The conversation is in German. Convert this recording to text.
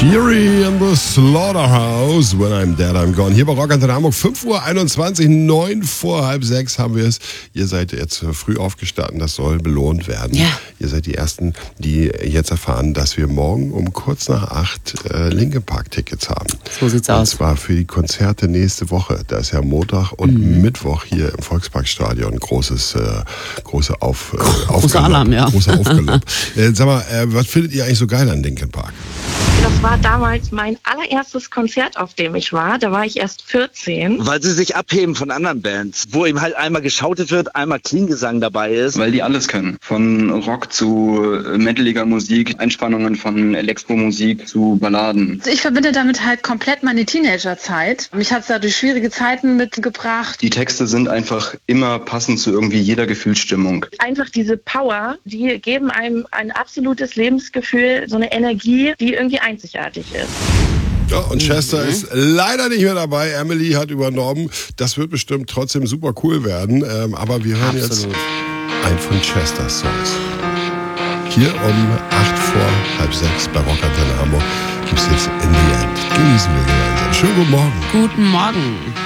Fury in the Slaughterhouse, When I'm Dead, I'm Gone. Hier bei Rock Antenne Hamburg, 5:21 Uhr, 9 vor halb 6 haben wir es. Ihr seid jetzt früh aufgestanden, das soll belohnt werden. Ja. Ihr seid die Ersten, die jetzt erfahren, dass wir morgen um kurz nach 8 Linkin Park Tickets haben. So sieht's aus. Und zwar für die Konzerte nächste Woche. Da ist ja Montag und Mittwoch hier im Volksparkstadion großer Alarm, ja. Großer Aufgelob. Sag mal, was findet ihr eigentlich so geil an Linkin Park? Das war damals mein allererstes Konzert, auf dem ich war. Da war ich erst 14. Weil sie sich abheben von anderen Bands, wo eben halt einmal geschautet wird, einmal Clean-Gesang dabei ist. Weil die alles können. Von Rock zu metaliger Musik, Einspannungen von Elektromusik zu Balladen. Ich verbinde damit halt komplett meine Teenagerzeit. Mich hat es da durch schwierige Zeiten mitgebracht. Die Texte sind einfach immer passend zu irgendwie jeder Gefühlsstimmung. Einfach diese Power, die geben einem ein absolutes Lebensgefühl, so eine Energie, die irgendwie einzigartig ist. Ja, und Chester ist leider nicht mehr dabei. Emily hat übernommen. Das wird bestimmt trotzdem super cool werden. Aber wir hören jetzt einen von Chesters Songs. Hier um 8 vor halb 6 bei Rock Antenne Hamburg gibt es jetzt In the End. Genießen wir gemeinsam. Schönen guten Morgen. Guten Morgen.